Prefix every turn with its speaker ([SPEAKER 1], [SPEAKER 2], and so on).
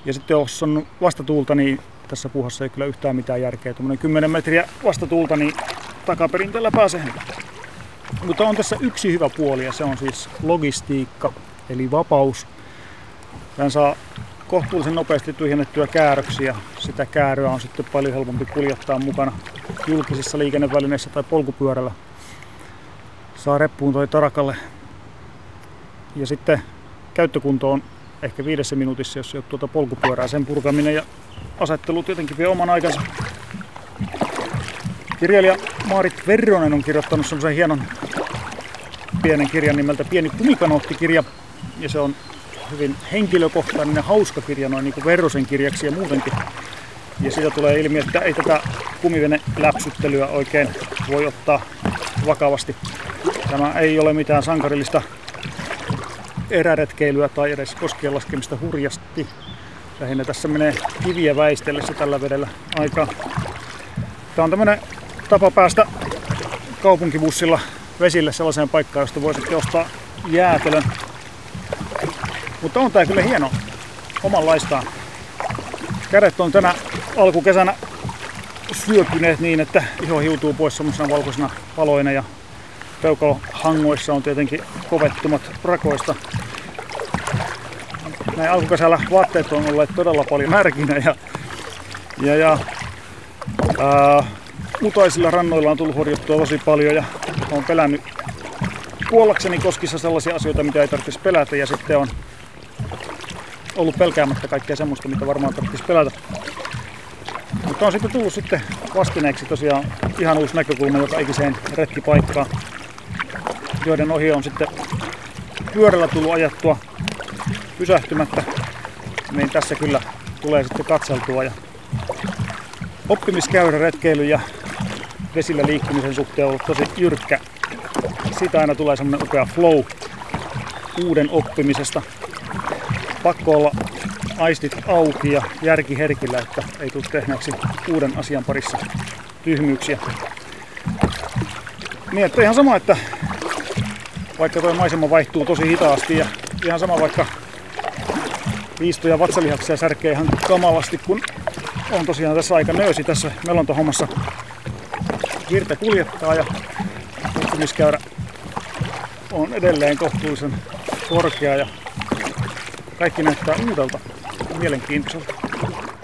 [SPEAKER 1] Ja sitten jos on vastatuulta, niin tässä puuhassa ei kyllä yhtään mitään järkeä. Tuommoinen 10 metriä vastatuulta, niin takaperin tällä pääsee. Mutta on tässä yksi hyvä puoli ja se on siis logistiikka, eli vapaus. Tän saa kohtuullisen nopeasti tyhjennettyä kääröksiä. Sitä kääröä on sitten paljon helpompi kuljettaa mukana julkisissa liikennevälineissä tai polkupyörällä. Saa reppuun toi tarakalle. Ja sitten käyttökunto on ehkä 5 minuutissa, jos ei ole tuota polkupyörää. Sen purkaminen ja asettelu tietenkin vie oman aikansa. Kirjailija Maarit Verronen on kirjoittanut semmoisen hienon pienen kirjan nimeltä Pieni kumikanoottikirja. Ja se on hyvin henkilökohtainen ja hauska kirja noin niin kuin Verrosen kirjaksi ja muutenkin. Ja siitä tulee ilmi, että ei tätä kumivene-läpsyttelyä oikein voi ottaa vakavasti. Tämä ei ole mitään sankarillista eräretkeilyä tai edes koskien laskemista hurjasti. Lähinnä tässä menee kiviä väistellessä tällä vedellä aikaa. Tämä on tämmöinen tapa päästä kaupunkibussilla vesille sellaiseen paikkaan, josta voi sitten ostaa jäätelön. Mutta on tää kyllä hieno omanlaistaan. Kädet on tänä alkukesänä syöpyneet niin, että iho hiutuu pois semmoisena valkoisena paloina ja peukalohangoissa on tietenkin kovettumat rakoista. Näin alkukesällä vaatteet on olleet todella paljon märkinä ja utaisilla rannoilla on tullut horjuttua tosi paljon ja olen pelännyt kuollakseni koskissa sellaisia asioita, mitä ei tarvitsisi pelätä ja sitten on ollut pelkäämättä kaikkea semmoista, mitä varmaan tarvitsisi pelätä. Mutta on sitten tullut sitten vastineeksi tosiaan ihan uusi näkökulma joka ikiseen retkipaikkaan, joiden ohi on sitten pyörällä tullut ajettua pysähtymättä, niin tässä kyllä tulee sitten katseltua. Ja oppimiskäyrä retkeily ja vesillä liikkumisen suhteen on ollut tosi jyrkkä. Siitä aina tulee semmoinen upea flow uuden oppimisesta. Pakko olla aistit auki ja järki herkillä, että ei tule tehneeksi uuden asian parissa tyhmyyksiä. Niin, että ihan sama, että vaikka tuo maisema vaihtuu tosi hitaasti ja ihan sama vaikka viisto- ja vatsalihaksia särkee ihan kamalasti, kun on tosiaan tässä aika nöysi tässä melontahommassa. Virta kuljettaa ja oppimiskäyrä on edelleen kohtuullisen korkea ja kaikki näyttää uudelta ja mielenkiintoiselta.